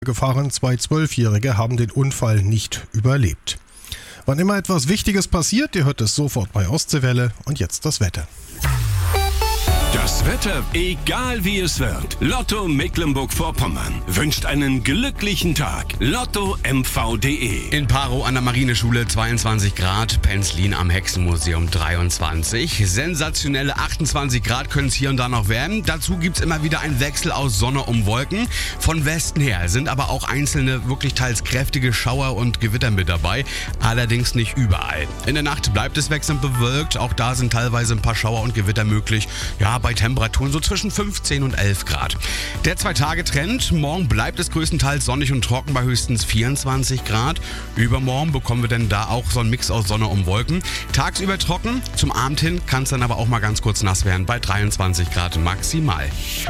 gefahren, 2 12-Jährige haben den Unfall nicht überlebt. Wann immer etwas Wichtiges passiert, ihr hört es sofort bei Ostseewelle. Und jetzt das Wetter. Das Wetter, egal wie es wird. Lotto Mecklenburg-Vorpommern wünscht einen glücklichen Tag. LottoMV.de. In Parow an der Marineschule 22 Grad, Penzlin am Hexenmuseum 23. Sensationelle 28 Grad können es hier und da noch werden. Dazu gibt es immer wieder einen Wechsel aus Sonne und Wolken. Von Westen her sind aber auch einzelne, wirklich teils kräftige Schauer und Gewitter mit dabei. Allerdings nicht überall. In der Nacht bleibt es wechselnd bewölkt. Auch da sind teilweise ein paar Schauer und Gewitter möglich. Ja, bei Temperaturen so zwischen 15 und 11 Grad. Der 2-Tage-Trend. Morgen bleibt es größtenteils sonnig und trocken bei höchstens 24 Grad. Übermorgen bekommen wir dann da auch so einen Mix aus Sonne und Wolken. Tagsüber trocken, zum Abend hin kann es dann aber auch mal ganz kurz nass werden bei 23 Grad maximal.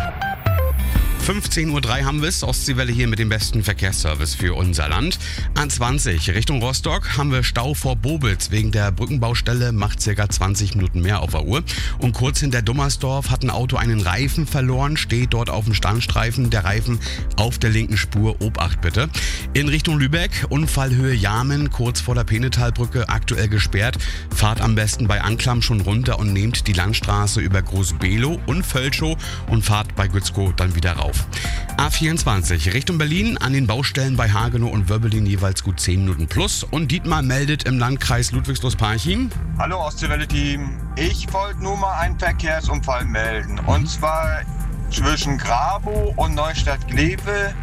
15.03 Uhr haben wir es. Ostseewelle hier mit dem besten Verkehrsservice für unser Land. A20 Richtung Rostock haben wir Stau vor Bobitz. Wegen der Brückenbaustelle macht ca. 20 Minuten mehr auf der Uhr. Und kurz hinter Dummersdorf hat ein Auto einen Reifen verloren, steht dort auf dem Standstreifen. Der Reifen auf der linken Spur. Obacht bitte. In Richtung Lübeck, Unfallhöhe Jamen, kurz vor der Penetalbrücke, aktuell gesperrt. Fahrt am besten bei Anklam schon runter und nehmt die Landstraße über Groß-Below und Völschow und fahrt bei Gützkow dann wieder rauf. A24 Richtung Berlin, an den Baustellen bei Hagenow und Wöbbelin jeweils gut 10 Minuten plus. Und Dietmar meldet im Landkreis Ludwigslust-Parchim. Hallo Ostseewelle-Team, ich wollte nur mal einen Verkehrsunfall melden. Und zwar zwischen Grabow und Neustadt-Glewe,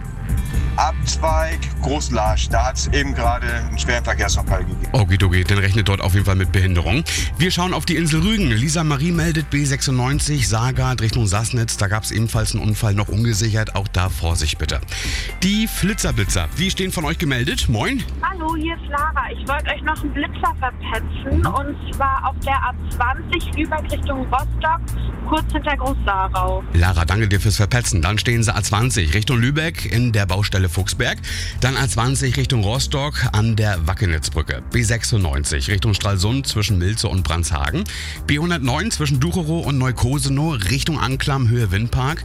Abzweig Großlarsch. Da hat es eben gerade einen schweren Verkehrsunfall gegeben. Okidoki, dann rechnet dort auf jeden Fall mit Behinderung. Wir schauen auf die Insel Rügen. Lisa Marie meldet B96, Saargard Richtung Sassnitz. Da gab es ebenfalls einen Unfall, noch ungesichert. Auch da Vorsicht bitte. Die Flitzerblitzer, die stehen von euch gemeldet. Moin. Hallo, hier ist Lara. Ich wollte euch noch einen Blitzer verpetzen. Und zwar auf der A20 Lübeck Richtung Rostock, kurz hinter Groß-Sarau. Lara, danke dir fürs Verpetzen. Dann stehen sie A20 Richtung Lübeck in der Baustelle Fuchsberg. Dann A20 Richtung Rostock an der Wackenitzbrücke. B96 Richtung Stralsund zwischen Milze und Brandshagen. B109 zwischen Ducherow und Neukosenow Richtung Anklam Höhe Windpark.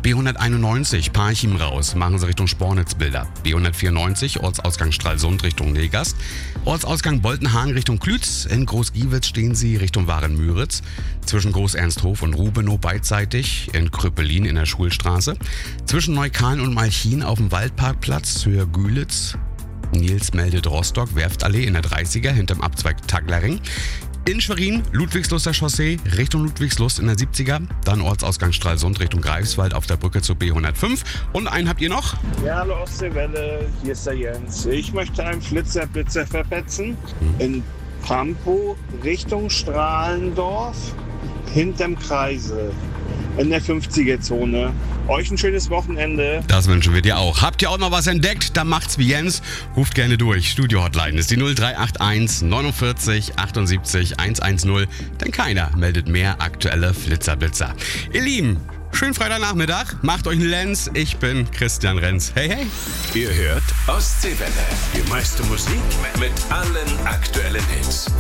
B191 Parchim raus, machen Sie Richtung Spornitzbilder. B194 Ortsausgang Stralsund Richtung Negast. Ortsausgang Boltenhagen Richtung Klütz. In Groß-Giewitz stehen Sie Richtung Waren-Müritz. Zwischen Groß-Ernsthof und Rubenow beidseitig. In Kröpelin in der Schulstraße. Zwischen Neukahn und Malchin auf dem Waldparkplatz Höhe Gülitz. Nils meldet Rostock, Werftallee in der 30er hinterm Abzweig Taglering. In Schwerin, Ludwigsluster Chaussee, Richtung Ludwigslust in der 70er, dann Ortsausgang Stralsund Richtung Greifswald auf der Brücke zur B105. Und einen habt ihr noch? Ja, hallo Ostseewelle, hier ist der Jens. Ich möchte einen Flitzer-Blitzer verpetzen in Pampow Richtung Strahlendorf, hinterm Kreisel, in der 50er-Zone. Euch ein schönes Wochenende. Das wünschen wir dir auch. Habt ihr auch noch was entdeckt? Dann macht's wie Jens. Ruft gerne durch. Studio-Hotline ist die 0381 49 78 110. Denn keiner meldet mehr aktuelle Flitzerblitzer. Ihr Lieben, schönen Freitagnachmittag. Macht euch einen Lenz. Ich bin Christian Renz. Hey, hey. Ihr hört Ostseewelle. Die meiste Musik mit allen aktuellen Hits.